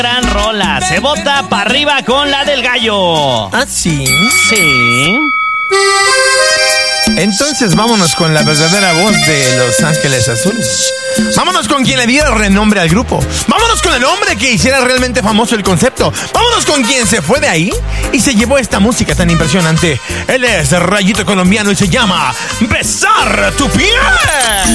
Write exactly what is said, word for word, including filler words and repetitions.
Gran rola. Se vota para arriba con la del gallo. ¿Ah, sí? Sí. Entonces vámonos con la verdadera voz de Los Ángeles Azules. Vámonos con quien le diera renombre al grupo. Vámonos con el hombre que hiciera realmente famoso el concepto. Vámonos con quien se fue de ahí y se llevó esta música tan impresionante. Él es Rayito Colombiano y se llama Besar tu piel.